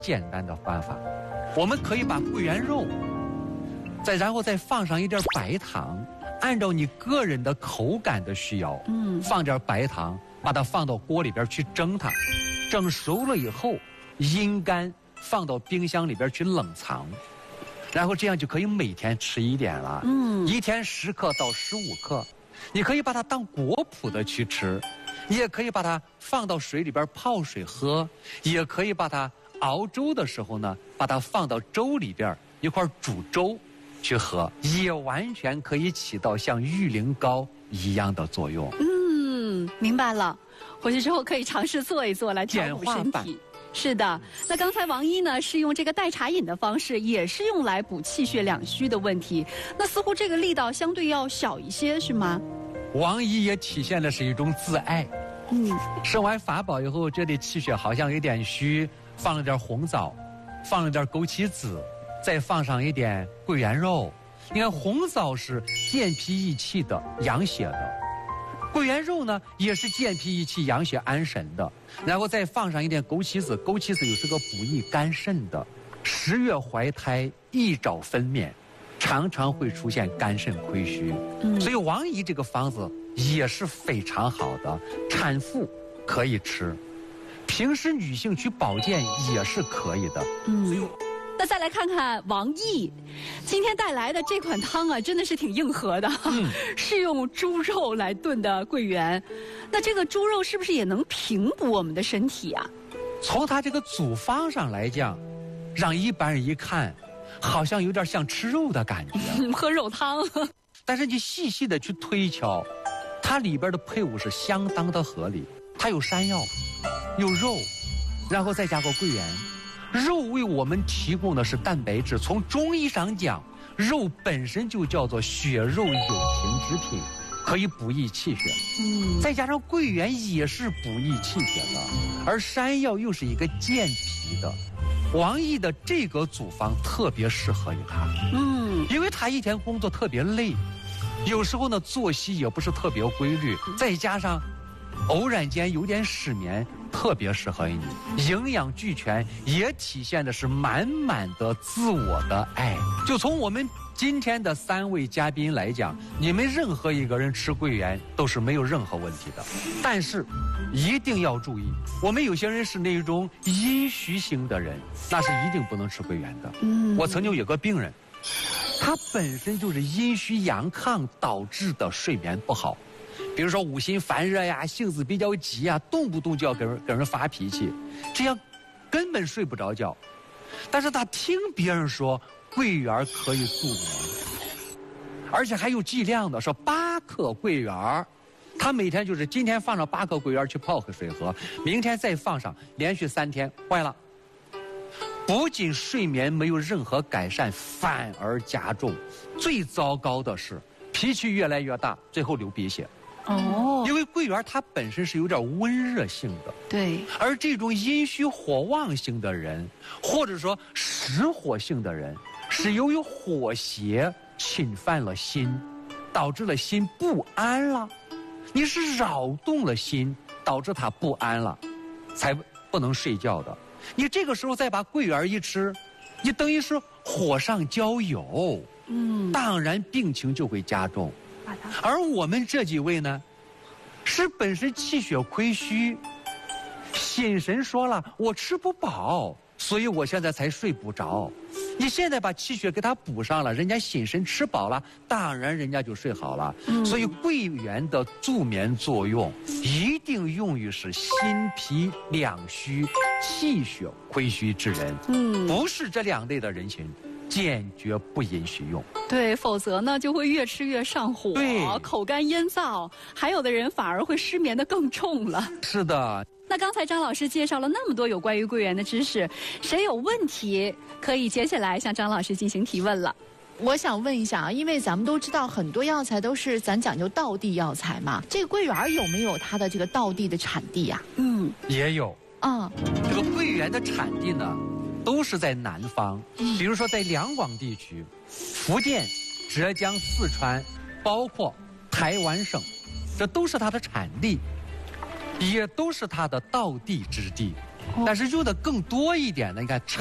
简单的办法，我们可以把桂圆肉，然后再放上一点白糖，按照你个人的口感的需要，放点白糖，把它放到锅里边去蒸它，蒸熟了以后阴干，放到冰箱里边去冷藏，然后这样就可以每天吃一点了。一天10克到15克，你可以把它当果脯的去吃，也可以把它放到水里边泡水喝，也可以把它熬粥的时候呢，把它放到粥里边一块煮粥去喝，也完全可以起到像玉灵膏一样的作用。 明白了，回去之后可以尝试做一做来调补身体。是的，那刚才王医呢是用这个代茶饮的方式，也是用来补气血两虚的问题。那似乎这个力道相对要小一些，是吗？ 王医也体现的是一种自爱。生完法宝以后，这里气血好像有点虚，放了点红枣，放了点枸杞子，再放上一点桂圆肉。你看红枣是健脾益气的，养血的。桂圆肉呢也是健脾益气、养血安神的，然后再放上一点枸杞子，枸杞子又是个补益肝肾的。10月怀胎，一早分娩，常常会出现肝肾亏虚，所以王姨这个方子也是非常好的，产妇可以吃，平时女性去保健也是可以的。 那再来看看王毅今天带来的这款汤啊，真的是挺硬核的，是用猪肉来炖的桂圆。那这个猪肉是不是也能平补我们的身体啊？ 从它这个组方上来讲，让一般人一看，好像有点像吃肉的感觉， 喝肉汤。 但是你细细的去推敲，它里边的配伍是相当的合理。它有山药，有肉，然后再加个桂圆。肉为我们提供的是蛋白质，从中医上讲，肉本身就叫做血肉有情之品，可以补益气血。再加上桂圆也是补益气血的，而山药又是一个健脾的。王毅的这个组方特别适合于他，因为他一天工作特别累，有时候呢作息也不是特别规律，再加上偶然间有点失眠，特别适合于你。营养俱全，也体现的是满满的自我的爱。就从我们今天的3位嘉宾来讲，你们任何一个人吃桂圆都是没有任何问题的。但是一定要注意，我们有些人是那种阴虚型的人，那是一定不能吃桂圆的。我曾经有个病人，他本身就是阴虚阳亢导致的睡眠不好，比如说五心烦热呀，性子比较急呀，动不动就要跟人发脾气，这样根本睡不着觉。但是他听别人说桂圆可以助眠，而且还有剂量的，说8克桂圆，他每天就是今天放上8克桂圆去泡开水喝，明天再放上，连续3天，坏了。不仅睡眠没有任何改善，反而加重，最糟糕的是脾气越来越大，最后流鼻血。因为桂圆它本身是有点温热性的， 对， 而这种阴虚火旺型的人，或者说实火性的人，是由于火邪侵犯了心，导致了心不安了，你是扰动了心，导致他不安了，才不能睡觉的。你这个时候再把桂圆一吃，你等于是火上浇油，当然病情就会加重。而我们这几位呢，是本身气血亏虚，心神说了我吃不饱，所以我现在才睡不着。你现在把气血给他补上了，人家心神吃饱了，当然人家就睡好了。所以桂圆的助眠作用一定用于是心脾两虚、气血亏虚之人，不是这2类的人群坚决不允许用。 对，否则呢就会越吃越上火，口干咽燥，还有的人反而会失眠的更重了。 是的。 那刚才张老师介绍了那么多有关于桂圆的知识，谁有问题可以接下来向张老师进行提问了。 我想问一下啊，因为咱们都知道很多药材都是咱讲究道地药材嘛，这个桂圆有没有它的这个道地的产地呀？ 也有。这个桂圆的产地呢，都是在南方，比如说在两广地区，福建、浙江、四川，包括台湾省，这都是它的产地，也都是它的道地之地。 但是用的更多一点的，你看